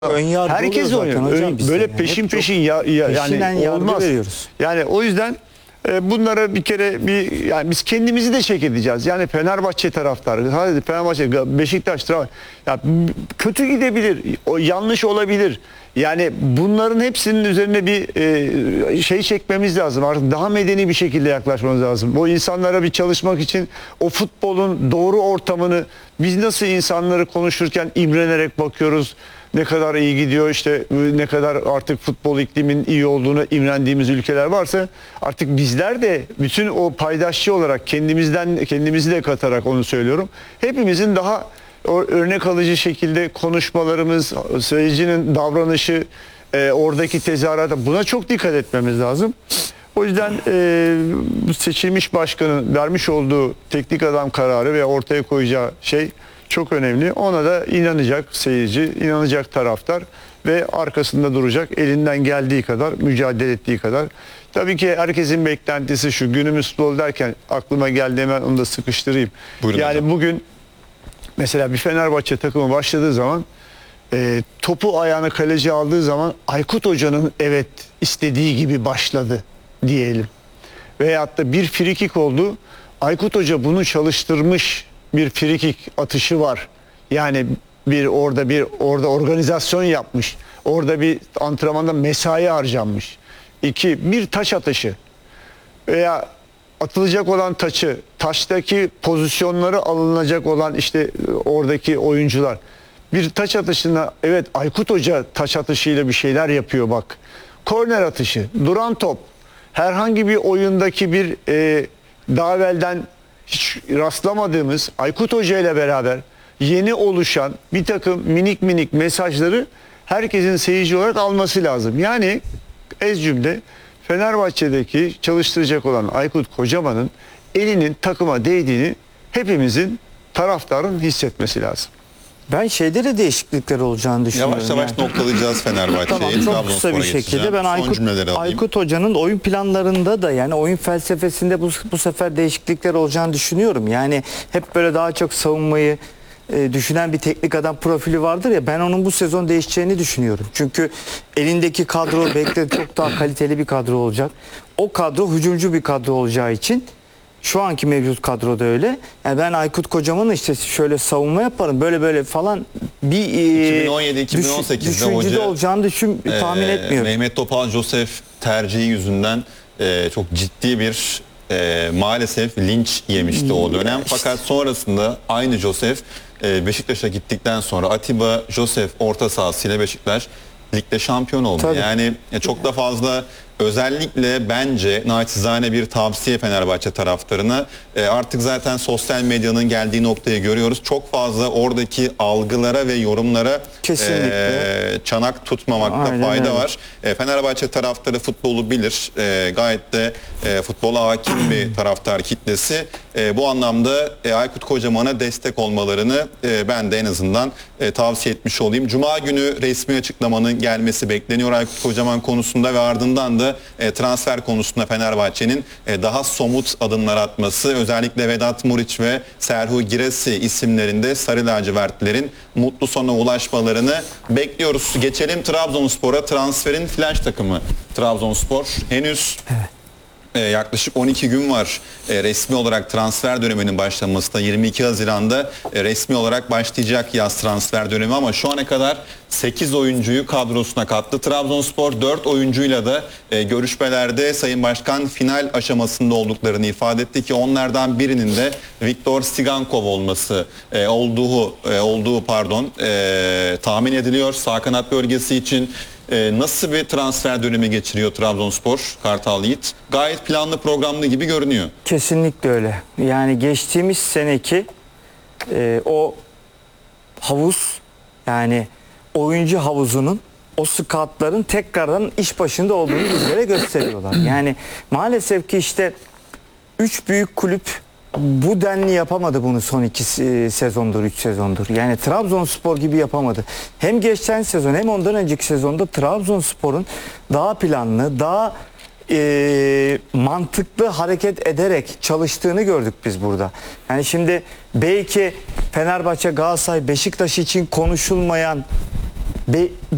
Herkes oynuyor. Böyle peşin peşin yani olmaz. Yani o yüzden bunlara bir kere yani biz kendimizi de çek edeceğiz. Yani Fenerbahçe taraftarı, hadi Fenerbahçe, Beşiktaş ya kötü gidebilir, o yanlış olabilir. Yani bunların hepsinin üzerine bir şey çekmemiz lazım. Artık daha medeni bir şekilde yaklaşmamız lazım. O insanlara bir çalışmak için o futbolun doğru ortamını, biz nasıl insanları konuşurken imrenerek bakıyoruz. Ne kadar iyi gidiyor, işte ne kadar artık futbol iklimin iyi olduğunu imrendiğimiz ülkeler varsa, artık bizler de bütün o paydaşçı olarak kendimizi de katarak onu söylüyorum. Hepimizin daha örnek alıcı şekilde konuşmalarımız, seyircinin davranışı, oradaki tezahürata, buna çok dikkat etmemiz lazım. O yüzden seçilmiş başkanın vermiş olduğu teknik adam kararı ve ortaya koyacağı şey çok önemli. Ona da inanacak seyirci, inanacak taraftar ve arkasında duracak, elinden geldiği kadar, mücadele ettiği kadar. Tabii ki herkesin beklentisi şu, günümüz futbol derken aklıma geldi, hemen onu da sıkıştırayım. Buyurun yani hocam. Bugün mesela bir Fenerbahçe takımı başladığı zaman, topu ayağına kaleci aldığı zaman Aykut Hoca'nın evet istediği gibi başladı diyelim. Veyahut da bir frikik oldu, Aykut Hoca bunu çalıştırmış, bir frikik atışı var. Yani orada organizasyon yapmış. Orada bir antrenmanda mesai harcanmış. Bir taş atışı veya atılacak olan taştaki pozisyonları alınacak olan işte oradaki oyuncular. Bir taç atışında evet Aykut Hoca taç atışıyla bir şeyler yapıyor bak. Korner atışı, duran top, herhangi bir oyundaki bir daha evvelden hiç rastlamadığımız Aykut Hoca ile beraber yeni oluşan bir takım minik mesajları herkesin seyirci olarak alması lazım. Yani ez cümle Fenerbahçe'deki çalıştıracak olan Aykut Kocaman'ın elinin takıma değdiğini hepimizin, taraftarın hissetmesi lazım. Ben şeyde de değişiklikler olacağını düşünüyorum. Yavaş yavaş noktalayacağız Fenerbahçe'yi. Tamam, çok kısa bir şekilde ben Aykut Hoca'nın oyun planlarında da, yani oyun felsefesinde bu sefer değişiklikler olacağını düşünüyorum. Yani hep böyle daha çok savunmayı düşünen bir teknik adam profili vardır ya, ben onun bu sezon değişeceğini düşünüyorum. Çünkü elindeki kadro belki de çok daha kaliteli bir kadro olacak. O kadro hücumcu bir kadro olacağı için, şu anki mevcut kadroda öyle. Yani ben Aykut Kocaman'ın işte şöyle savunma yaparım, böyle falan bir 2017-2018'de düşüncede olacağını tahmin etmiyorum. Mehmet Topal Josef tercihi yüzünden çok ciddi bir maalesef linç yemişti o dönem. Fakat sonrasında aynı Josef Beşiktaş'a gittikten sonra Atiba Josef orta sahasıyla Beşiktaş ligde şampiyon oldu. Tabii. Yani çok da fazla, özellikle bence naçizane bir tavsiye Fenerbahçe taraftarına, artık zaten sosyal medyanın geldiği noktayı görüyoruz. Çok fazla oradaki algılara ve yorumlara çanak tutmamakta fayda var. Fenerbahçe taraftarı futbolu bilir. Gayet de futbola hakim bir taraftar kitlesi. Bu anlamda Aykut Kocaman'a destek olmalarını ben de en azından tavsiye etmiş olayım. Cuma günü resmi açıklamanın gelmesi bekleniyor Aykut Kocaman konusunda ve ardından da transfer konusunda Fenerbahçe'nin daha somut adımlar atması, özellikle Vedat Muriç ve Serhu Giresi isimlerinde Sarı Lacivertlilerin mutlu sona ulaşmalarını bekliyoruz. Geçelim Trabzonspor'a. Transferin flash takımı Trabzonspor. Henüz yaklaşık 12 gün var resmi olarak transfer döneminin başlamasında. 22 Haziran'da resmi olarak başlayacak yaz transfer dönemi, ama şu ana kadar 8 oyuncuyu kadrosuna kattı. Trabzonspor 4 oyuncuyla da görüşmelerde Sayın Başkan final aşamasında olduklarını ifade etti ki onlardan birinin de Viktor Sigankov olduğu tahmin ediliyor. Sağ kanat bölgesi için nasıl bir transfer dönemi geçiriyor Trabzonspor, Kartal Yiğit? Gayet planlı, programlı gibi görünüyor. Kesinlikle öyle. Yani geçtiğimiz seneki o havuz, yani oyuncu havuzunun, o scoutların tekrardan iş başında olduğunu bizlere gösteriyorlar. Yani maalesef ki işte 3 büyük kulüp bu denli yapamadı bunu son 2 sezondur, 3 sezondur. Yani Trabzonspor gibi yapamadı. Hem geçen sezon hem ondan önceki sezonda Trabzonspor'un daha planlı, daha mantıklı hareket ederek çalıştığını gördük biz burada. Yani şimdi belki Fenerbahçe, Galatasaray, Beşiktaş için konuşulmayan